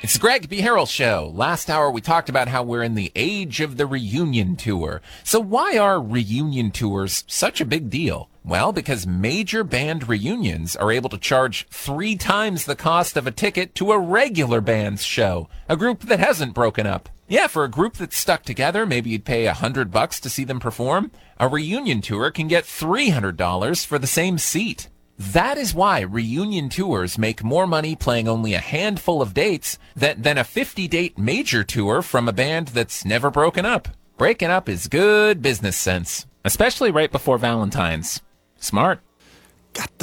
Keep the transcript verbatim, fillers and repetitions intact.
It's the Greg B. Harrell Show. Last hour we talked about how we're in the age of the reunion tour. So why are reunion tours such a big deal? Well, because major band reunions are able to charge three times the cost of a ticket to a regular band's show, a group that hasn't broken up. Yeah, for a group that's stuck together, maybe you'd pay a hundred bucks to see them perform. A reunion tour can get three hundred dollars for the same seat. That is why reunion tours make more money playing only a handful of dates than, than a fifty-date major tour from a band that's never broken up. Breaking up is good business sense, especially right before Valentine's. Smart. Got the